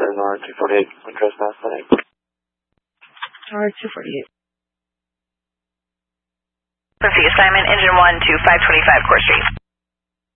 There's R248, address mass setting. R248. Assignment, engine 1 to 525 Court Street.